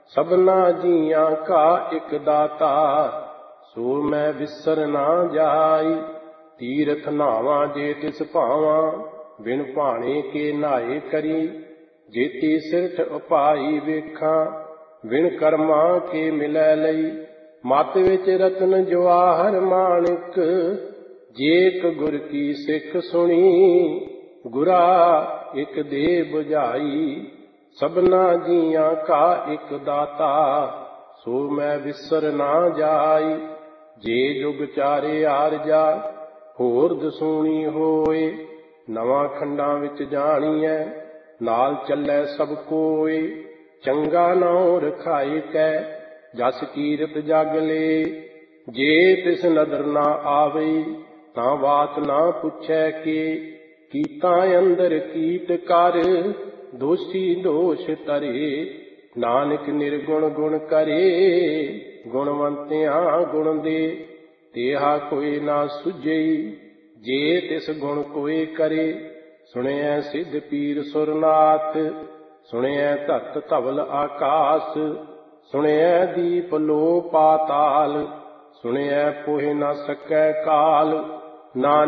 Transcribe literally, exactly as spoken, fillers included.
सबना जियां का एक दाता, सो मैं विसर ना जाई। तीरथ नावा जे तिस भावा, बिन भाणे के नाए करी। जेती सिरठ उपाई वेखा, बिन कर्मा के मिलै लई। मत विच रतन जवाहर माणिक, जेक गुर की सिख सुनी। गुरा एक दे बुझाई, सबना जियां का एक दाता, सो मैं विसर ना जाई। जे जुग चारे आरजा, होर दसूणी होए। नवां खंडां विच जाणीਐ, नाल ਚੱਲੈ ਸਭ ਕੋਏ। ਚੰਗਾ ਨਾਉ ਰਖਾਏ ਕੈ, ਜਸ ਕੀਰਤ ਜਗ ਲੇ। ਜੇ ਤਿਸ ਨਦਰ ਨਾ ਆਵਈ, ਤਾਂ ਬਾਤ ਨਾ ਪੁੱਛੈ ਕੇ। ਕੀਤਾ ਅੰਦਰ ਕੀਟ ਕਰ, ਦੋਸ਼ੀ ਦੋਸ਼ ਤਰੇ। ਨਾਨਕ ਨਿਰਗੁਣ ਗੁਣ ਕਰੇ, ਗੁਣਵੰਤਿਆਂ ਗੁਣ ਦੇ। ਤੇਹਾ ਕੋਈ ਨਾ ਸੁਝਈ, ਜੇ ਤਿਸ ਗੁਣ ਕੋਏ ਕਰੇ। ਸੁਣਿਐ ਸਿੱਧ ਪੀਰ ਸੁਰਨਾਥ, ਸੁਣਿਐ ਧਰਤ ਧਵਲ ਆਕਾਸ। ਸੁਣਿਐ ਦੀਪ ਲੋ ਪਾਤਾਲ, ਸੁਣਿਐ ਪੋਹਿ ਨਾ ਸਕੈ ਕਾਲ। ਨਾਨਕ